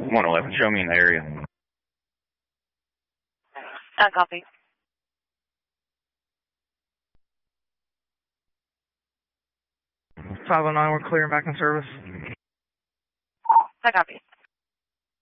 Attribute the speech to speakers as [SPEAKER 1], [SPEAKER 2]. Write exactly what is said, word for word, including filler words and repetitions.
[SPEAKER 1] one eleven, show me in the area.
[SPEAKER 2] I copy.
[SPEAKER 3] five oh nine, we're clearing back in service.
[SPEAKER 2] I copy.